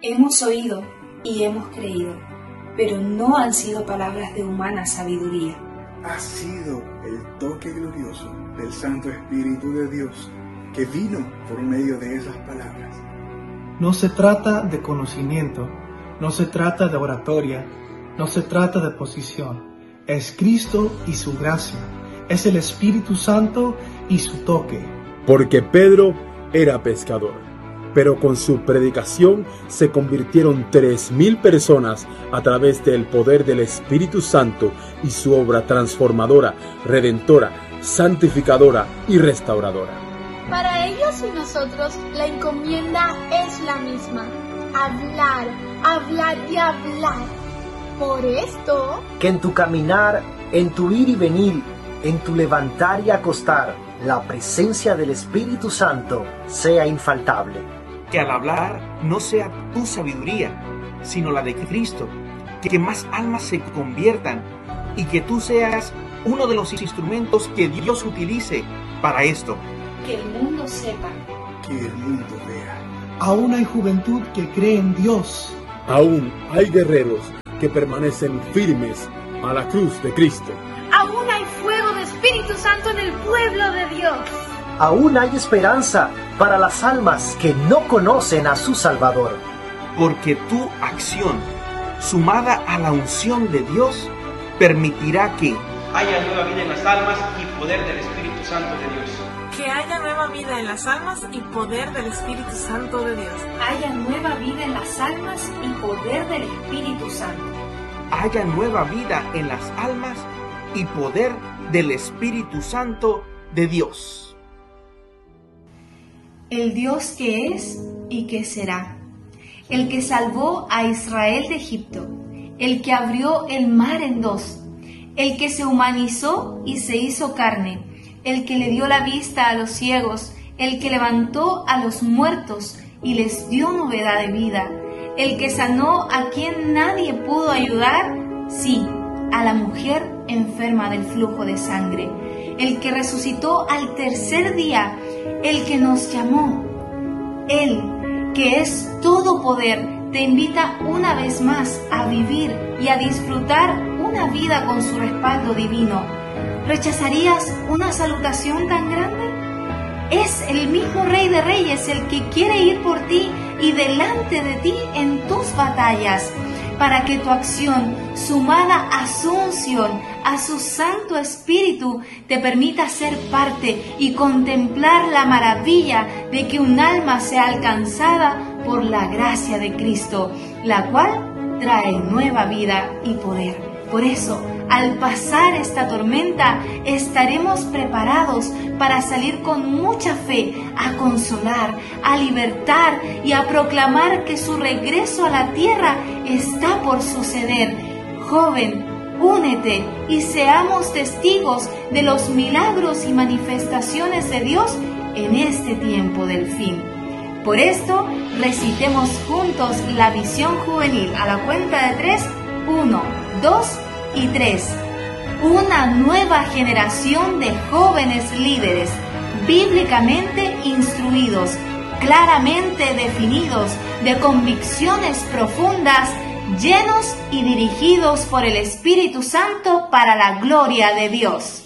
Hemos oído y hemos creído, pero no han sido palabras de humana sabiduría. Ha sido el toque glorioso del Santo Espíritu de Dios que vino por medio de esas palabras. No se trata de conocimiento, no se trata de oratoria, no se trata de posición. Es Cristo y su gracia, es el Espíritu Santo y su toque. Porque Pedro era pescador, pero con su predicación se convirtieron 3,000 personas a través del poder del Espíritu Santo y su obra transformadora, redentora, santificadora y restauradora. Para ellos y nosotros la encomienda es la misma: hablar, hablar y hablar. Por esto, que en tu caminar, en tu ir y venir, en tu levantar y acostar, la presencia del Espíritu Santo sea infaltable. Que al hablar no sea tu sabiduría, sino la de Cristo, que más almas se conviertan y que tú seas uno de los instrumentos que Dios utilice para esto. Que el mundo sepa, Que el mundo vea. Aún hay juventud que cree en Dios. Aún hay guerreros que permanecen firmes a la cruz de Cristo. aún hay fuego de Espíritu Santo en el pueblo de Dios. Aún hay esperanza para las almas que no conocen a su Salvador. Porque tu acción, sumada a la unción de Dios, permitirá que haya nueva vida en las almas y poder del Espíritu Santo de Dios. Que haya nueva vida en las almas y poder del Espíritu Santo de Dios. haya nueva vida en las almas y poder del Espíritu Santo. haya nueva vida en las almas y poder del Espíritu Santo de Dios. El Dios que es y que será, el que salvó a Israel de Egipto, el que abrió el mar en dos, el que se humanizó y se hizo carne, el que le dio la vista a los ciegos, el que levantó a los muertos y les dio novedad de vida, el que sanó a quien nadie pudo ayudar, sí, a la mujer enferma del flujo de sangre, el que resucitó al tercer día, el que nos llamó. Él, que es todo poder, te invita una vez más a vivir y a disfrutar una vida con su respaldo divino. ¿Rechazarías una salutación tan grande? Es el mismo Rey de Reyes el que quiere ir por ti y delante de ti en tus batallas, para que tu acción, sumada a su unción, a su Santo Espíritu, te permita ser parte y contemplar la maravilla de que un alma sea alcanzada por la gracia de Cristo, la cual trae nueva vida y poder. Por eso, al pasar esta tormenta, estaremos preparados para salir con mucha fe a consolar, a libertar y a proclamar que su regreso a la tierra está por suceder. Joven, únete y seamos testigos de los milagros y manifestaciones de Dios en este tiempo del fin. Por esto, recitemos juntos la visión juvenil a la cuenta de 3, 1, 2 y 3. Una nueva generación de jóvenes líderes, bíblicamente instruidos, claramente definidos, de convicciones profundas, llenos y dirigidos por el Espíritu Santo para la gloria de Dios.